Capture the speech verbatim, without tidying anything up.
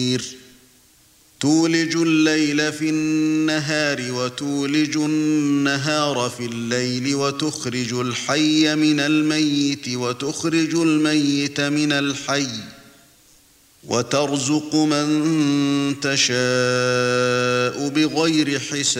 تولج الليل في النهار وتولج النهار في الليل وتخرج الحي من الميت وتخرج الميت من الحي وترزق من تشاء بغير حساب